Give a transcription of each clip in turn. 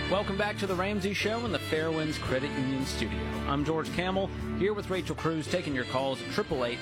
Welcome back to the Ramsey Show in the Fairwinds Credit Union studio. I'm George Camel, here with Rachel Cruz, taking your calls at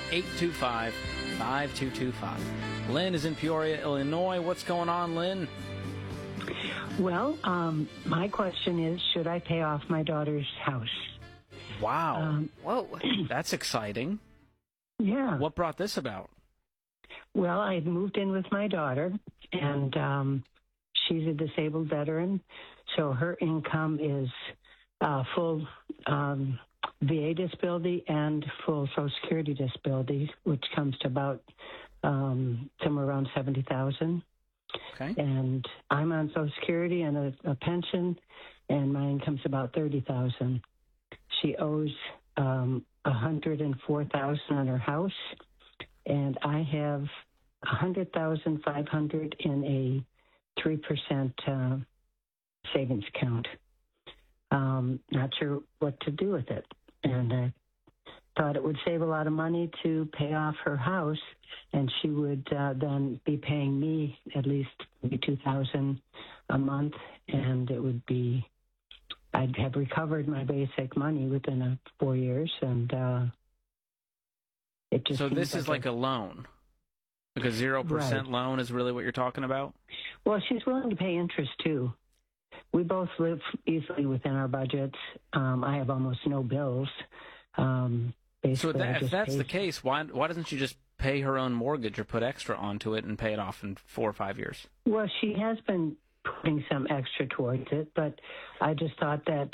888-825-5225. Lynn is in Peoria, Illinois. What's going on, Lynn? Well, my question is, should I pay off my daughter's house? Wow. Whoa. That's exciting. Yeah. What brought this about? Well, I had moved in with my daughter, and she's a disabled veteran, so her income is full VA disability and full Social Security disability, which comes to about somewhere around $70,000. Okay. And I'm on Social Security and a pension, and my income's about $30,000. She owes $104,000 on her house, and I have $100,500 in a 3% savings account. Not sure what to do with it, and I thought it would save a lot of money to pay off her house, and she would then be paying me at least $2,000 a month, and it would be, I'd have recovered my basic money within 4 years, and it just. So this is like a loan, because 0% Right. loan is really what you're talking about. Well, she's willing to pay interest too. We both live easily within our budgets. I have almost no bills. So Basically, I if just that's pay. the case, why doesn't she just pay her own mortgage or put extra onto it and pay it off in 4 or 5 years? Well, she has been putting some extra towards it, but I just thought that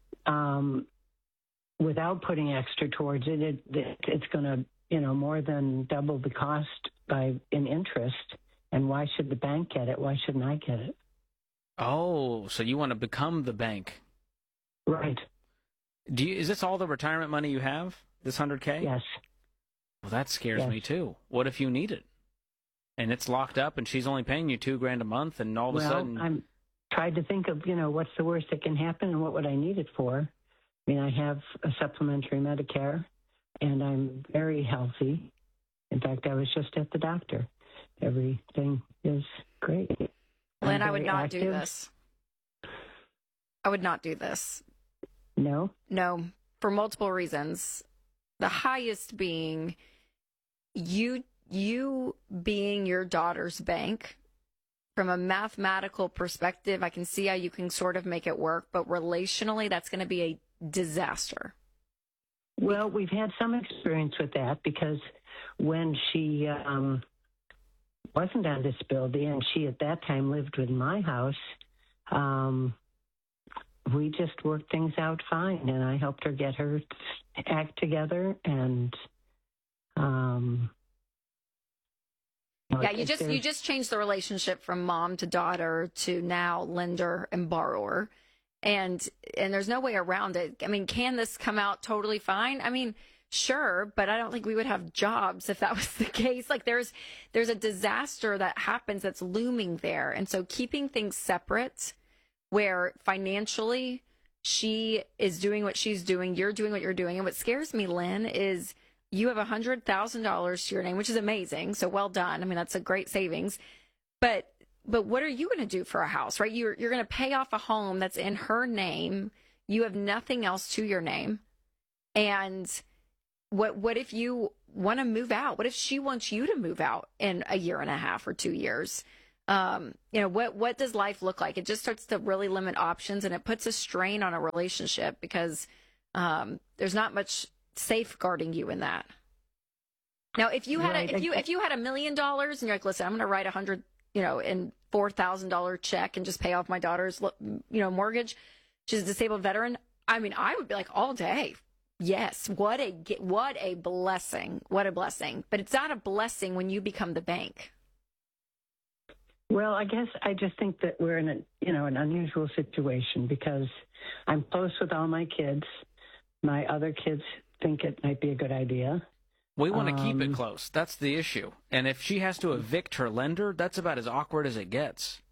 without putting extra towards it, it's going to, more than double the cost in interest. And why should the bank get it? Why shouldn't I get it? Oh, so you want to become the bank? Right. Is this all the retirement money you have? This $100K? Yes. Well, that scares Yes. me too. What if you need it, and it's locked up, and she's only paying you $2,000 a month, and all of a sudden, I'm tried to think of, what's the worst that can happen and what would I need it for? I mean, I have a supplementary Medicare, and I'm very healthy. In fact, I was just at the doctor. Everything is great. Lynn, I'm I would very not do active. this. I would not do this. No? No, for multiple reasons. The highest being you being your daughter's bank. From a mathematical perspective, I can see how you can sort of make it work, but relationally, that's going to be a disaster. Well, we've had some experience with that because when she wasn't on disability and she at that time lived in my house, we just worked things out fine, and I helped her get her act together, and Yeah, you just changed the relationship from mom to daughter to now lender and borrower. And there's no way around it. I mean, can this come out totally fine? I mean, sure, but I don't think we would have jobs if that was the case. Like there's a disaster that happens that's looming there. And so keeping things separate where financially she is doing what she's doing, you're doing what you're doing. And what scares me, Lynn, is you have $100,000 to your name, which is amazing. So well done. I mean, that's a great savings. But what are you going to do for a house, right? You're going to pay off a home that's in her name. You have nothing else to your name. And what if you want to move out? What if she wants you to move out in a year and a half or 2 years? What does life look like? It just starts to really limit options, and it puts a strain on a relationship because there's not much safeguarding you in that. Now, if you had if you had $1 million and you're like, listen, I'm going to write in $4,000 check and just pay off my daughter's mortgage. She's a disabled veteran. I mean, I would be like all day. Yes, what a blessing. What a blessing. But it's not a blessing when you become the bank. Well, I guess I just think that we're in an unusual situation because I'm close with all my kids. My other kids think it might be a good idea. We want to keep it close. That's the issue. And if she has to evict her lender, that's about as awkward as it gets.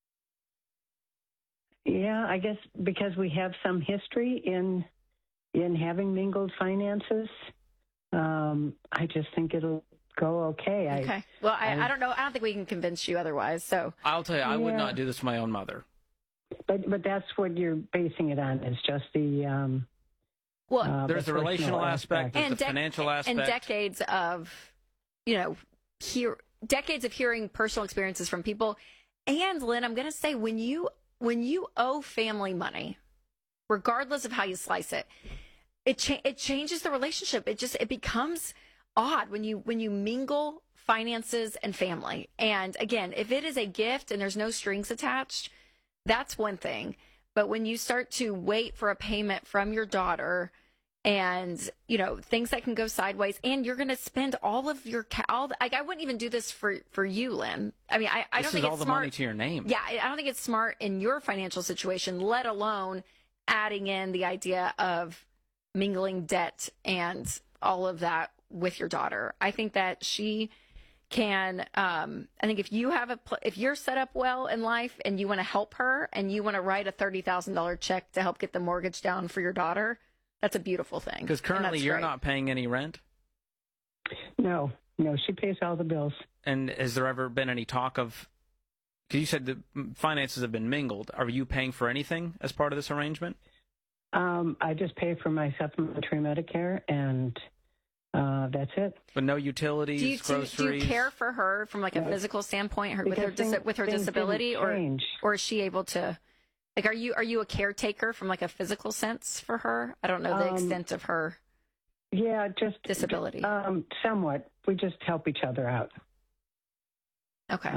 Yeah, I guess because we have some history in having mingled finances, I just think it'll go okay. Okay. Well, I don't know. I don't think we can convince you otherwise. So I'll tell you, I would not do this to my own mother. But that's what you're basing it on, is just the there's the relational aspect, there's the financial aspect, and decades of decades of hearing personal experiences from people. And Lynn, I'm going to say, when you owe family money, regardless of how you slice it, it changes the relationship. It becomes odd when you mingle finances and family. And again, if it is a gift and there's no strings attached, that's one thing. But when you start to wait for a payment from your daughter, and things that can go sideways, and you're going to spend all of your I wouldn't even do this for you, Lynn. I mean, I don't think it's smart. This is all the money to your name. Yeah, I don't think it's smart in your financial situation, let alone adding in the idea of mingling debt and all of that with your daughter. I think that she can. I think if you have if you're set up well in life and you want to help her and you want to write a $30,000 check to help get the mortgage down for your daughter, that's a beautiful thing. Because currently you're not paying any rent? No, she pays all the bills. And has there ever been any talk of, because you said the finances have been mingled, are you paying for anything as part of this arrangement? I just pay for my supplementary Medicare, and that's it. But no utilities, groceries? Do you care for her from like a physical standpoint, with her disability, or is she able to... Like, are you a caretaker from like a physical sense for her? I don't know the extent of her. Yeah, just disability. Somewhat. We just help each other out. Okay.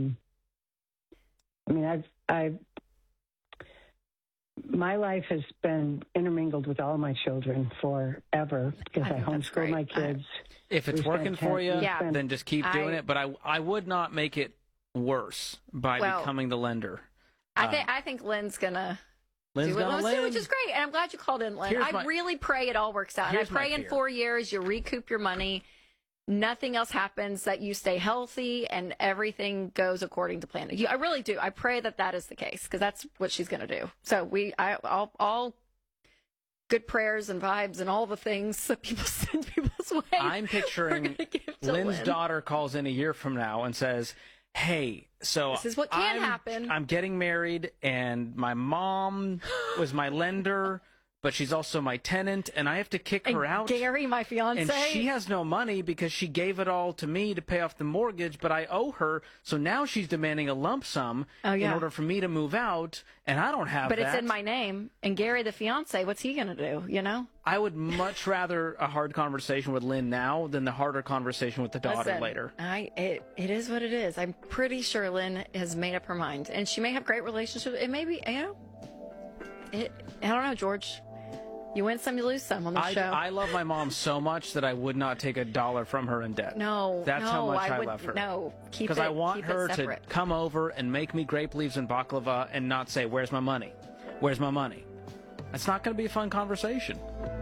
I mean, my life has been intermingled with all my children forever because I homeschool my kids. If it's working for you, then just keep doing it. But I would not make it worse by becoming the lender. I think Lynn's gonna do it, which is great. And I'm glad you called in, Lynn. I really pray it all works out. And I pray in 4 years you recoup your money, nothing else happens, that you stay healthy, and everything goes according to plan. I really do. I pray that is the case, because that's what she's going to do. So all good prayers and vibes and all the things that people send people's way. I'm picturing Lynn's daughter calls in a year from now and says, hey, so this is what can happen. I'm getting married, and my mom was my lender, but she's also my tenant, and I have to kick her out. Gary, my fiance. And she has no money because she gave it all to me to pay off the mortgage, but I owe her, so now she's demanding a lump sum in order for me to move out, and I don't have that. But it's in my name, and Gary, the fiance, what's he going to do, I would much rather a hard conversation with Lynn now than the harder conversation with the daughter later. It is what it is. I'm pretty sure Lynn has made up her mind, and she may have great relationships. It may be, I don't know, George. You win some, you lose some on the show. I love my mom so much that I would not take $1 from her in debt. That's how much I love her. No, keep it. Because I want her to come over and make me grape leaves and baklava and not say, "Where's my money? Where's my money?" That's not going to be a fun conversation.